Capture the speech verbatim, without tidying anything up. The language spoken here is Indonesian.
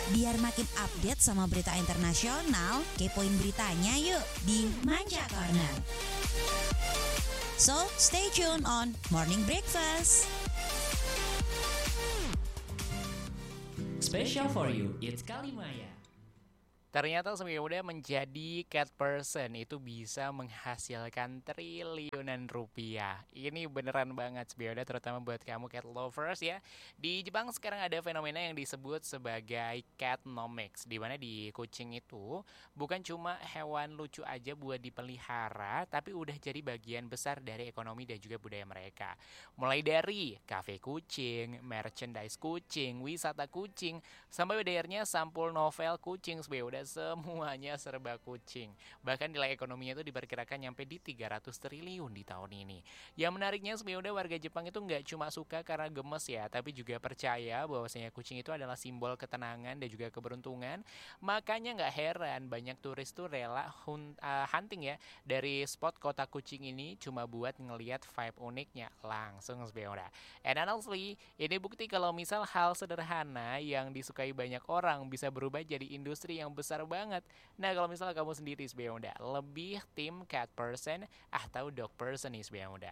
Biar makin update sama berita internasional, kepoin beritanya yuk di Manca Corner. So, stay tuned on Morning Breakfast. Special for you, it's Kalimaya. Ternyata sebagai muda menjadi cat person itu bisa menghasilkan triliunan rupiah. Ini beneran banget sebenarnya, terutama buat kamu cat lovers ya. Di Jepang sekarang ada fenomena yang disebut sebagai catnomics, di mana di kucing itu bukan cuma hewan lucu aja buat dipelihara, tapi udah jadi bagian besar dari ekonomi dan juga budaya mereka. Mulai dari kafe kucing, merchandise kucing, wisata kucing, sampai bayarnya sampul novel kucing sebenarnya semuanya serba kucing. Bahkan nilai ekonominya itu diperkirakan nyampe di tiga ratus triliun di tahun ini. Yang menariknya sebenarnya warga Jepang itu nggak cuma suka karena gemes ya, tapi juga percaya bahwasanya kucing itu adalah simbol ketenangan dan juga keberuntungan. Makanya nggak heran banyak turis tuh rela hun- uh, hunting ya dari spot kota kucing ini cuma buat ngelihat vibe uniknya langsung sebenarnya. And honestly, ini bukti kalau misal hal sederhana yang disukai banyak orang bisa berubah jadi industri yang besar banget. Nah, kalau misalnya kamu sendiri sebenarnya lebih tim cat person atau dog person nih sebenarnya.